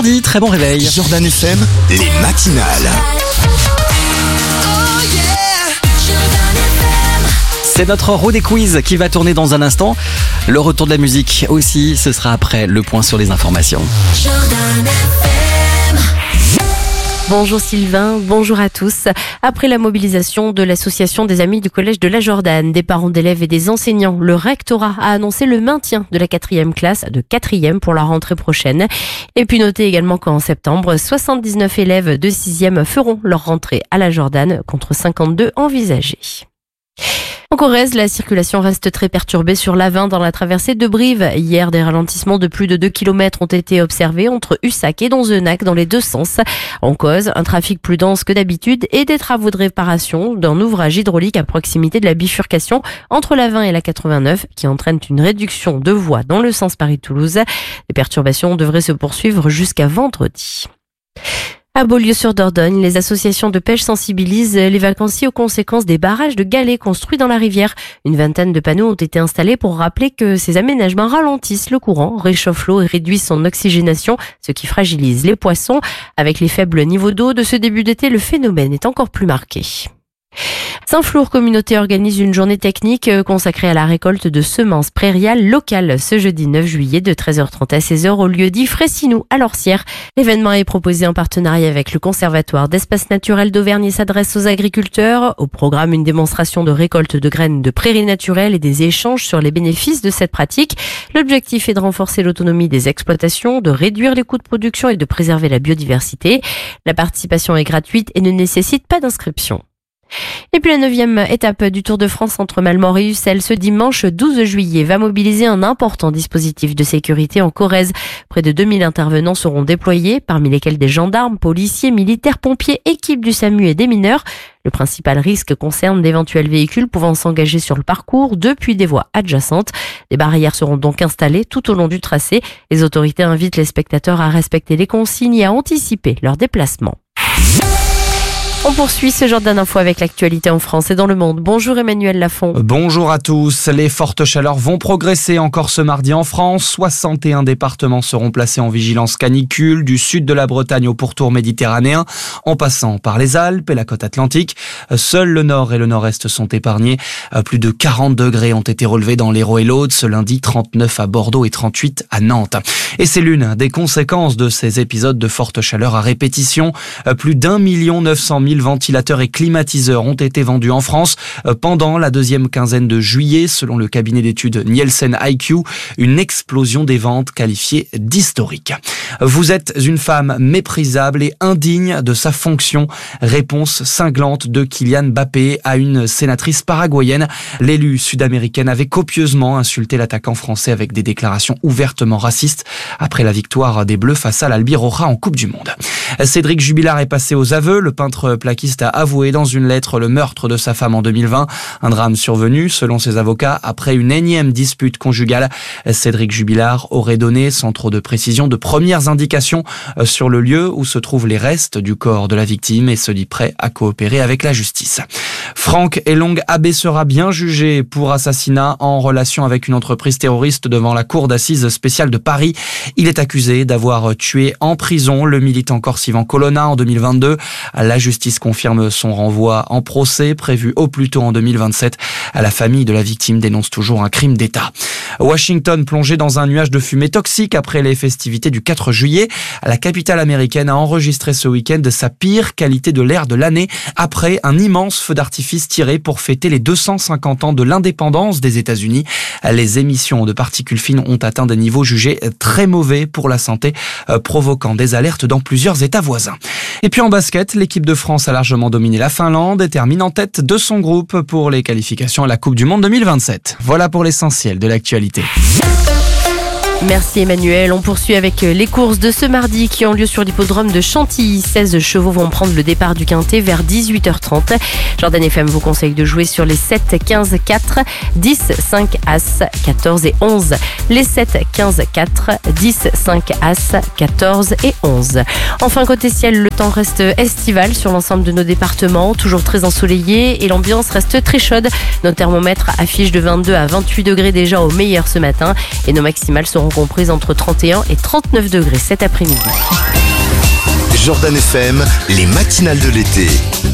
Très bon réveil. Jordan FM, les matinales. C'est notre roue des quiz qui va tourner dans un instant. Le retour de la musique aussi, ce sera après le point sur les informations. Bonjour Sylvain, bonjour à tous. Après la mobilisation de l'association des amis du collège de la Jordane, des parents d'élèves et des enseignants, le rectorat a annoncé le maintien de la 4e classe de 4e pour la rentrée prochaine. Et puis notez également qu'en septembre, 79 élèves de 6e feront leur rentrée à la Jordane contre 52 envisagés. En Corrèze, la circulation reste très perturbée sur l'A20 dans la traversée de Brive. Hier, des ralentissements de plus de 2 km ont été observés entre Ussac et Donzenac dans les deux sens. En cause, un trafic plus dense que d'habitude et des travaux de réparation d'un ouvrage hydraulique à proximité de la bifurcation entre l'A20 et la 89 qui entraînent une réduction de voies dans le sens Paris-Toulouse. Les perturbations devraient se poursuivre jusqu'à vendredi. À Beaulieu-sur-Dordogne, les associations de pêche sensibilisent les vacanciers aux conséquences des barrages de galets construits dans la rivière. Une vingtaine de panneaux ont été installés pour rappeler que ces aménagements ralentissent le courant, réchauffent l'eau et réduisent son oxygénation, ce qui fragilise les poissons. Avec les faibles niveaux d'eau de ce début d'été, le phénomène est encore plus marqué. Saint-Flour Communauté organise une journée technique consacrée à la récolte de semences prairiales locales ce jeudi 9 juillet de 13h30 à 16h au lieu dit Fressinou à l'Orcière. L'événement est proposé en partenariat avec le Conservatoire d'Espaces Naturels d'Auvergne et s'adresse aux agriculteurs. Au programme, une démonstration de récolte de graines de prairies naturelles et des échanges sur les bénéfices de cette pratique. L'objectif est de renforcer l'autonomie des exploitations, de réduire les coûts de production et de préserver la biodiversité. La participation est gratuite et ne nécessite pas d'inscription. Et puis la 9e étape du Tour de France entre Malmort et Ussel ce dimanche 12 juillet va mobiliser un important dispositif de sécurité en Corrèze. Près de 2000 intervenants seront déployés, parmi lesquels des gendarmes, policiers, militaires, pompiers, équipes du SAMU et des mineurs. Le principal risque concerne d'éventuels véhicules pouvant s'engager sur le parcours depuis des voies adjacentes. Des barrières seront donc installées tout au long du tracé. Les autorités invitent les spectateurs à respecter les consignes et à anticiper leur déplacement. On poursuit ce Jordan Info avec l'actualité en France et dans le monde. Bonjour Emmanuel Lafont. Bonjour à tous. Les fortes chaleurs vont progresser encore ce mardi en France. 61 départements seront placés en vigilance canicule, du sud de la Bretagne au pourtour méditerranéen, en passant par les Alpes et la côte atlantique. Seuls le nord et le nord-est sont épargnés. Plus de 40 degrés ont été relevés dans l'Hérault et l'Aude ce lundi, 39 à Bordeaux et 38 à Nantes. Et c'est l'une des conséquences de ces épisodes de forte chaleur à répétition. Plus d'1 900 000 ventilateurs et climatiseurs ont été vendus en France pendant la deuxième quinzaine de juillet, selon le cabinet d'études Nielsen IQ, une explosion des ventes qualifiée d'historique. Vous êtes une femme méprisable et indigne de sa fonction. Réponse cinglante de Kylian Mbappé à une sénatrice paraguayenne. L'élue sud-américaine avait copieusement insulté l'attaquant français avec des déclarations ouvertement racistes après la victoire des Bleus face à l'Albiroja en Coupe du Monde. Cédric Jubilard est passé aux aveux. Le peintre plaquiste a avoué dans une lettre le meurtre de sa femme en 2020. Un drame survenu, selon ses avocats, après une énième dispute conjugale. Cédric Jubilard aurait donné, sans trop de précision, de premières indications sur le lieu où se trouvent les restes du corps de la victime et se dit prêt à coopérer avec la justice. Franck Elong Abbé sera bien jugé pour assassinat en relation avec une entreprise terroriste devant la cour d'assises spéciale de Paris. Il est accusé d'avoir tué en prison le militant corse Ivan Colonna en 2022. La justice confirme son renvoi en procès prévu au plus tôt en 2027. La famille de la victime dénonce toujours un crime d'État. Washington plongé dans un nuage de fumée toxique après les festivités du 4 juillet. La capitale américaine a enregistré ce week-end sa pire qualité de l'air de l'année après un immense feu d'artifice tiré pour fêter les 250 ans de l'indépendance des États-Unis. Les émissions de particules fines ont atteint des niveaux jugés très mauvais pour la santé, provoquant des alertes dans plusieurs États voisins. Et puis en basket, l'équipe de France a largement dominé la Finlande et termine en tête de son groupe pour les qualifications à la Coupe du Monde 2027. Voilà pour l'essentiel de l'actualité. Merci Emmanuel. On poursuit avec les courses de ce mardi qui ont lieu sur l'hippodrome de Chantilly. 16 chevaux vont prendre le départ du Quintet vers 18h30. Jordan FM vous conseille de jouer sur les 7, 15, 4, 10, 5, As, 14 et 11. Les 7, 15, 4, 10, 5, As, 14 et 11. Enfin, côté ciel, le temps reste estival sur l'ensemble de nos départements. Toujours très ensoleillé et l'ambiance reste très chaude. Nos thermomètres affichent de 22 à 28 degrés déjà au meilleur ce matin et nos maximales seront comprises entre 31 et 39 degrés cet après-midi. Jordan FM, les matinales de l'été.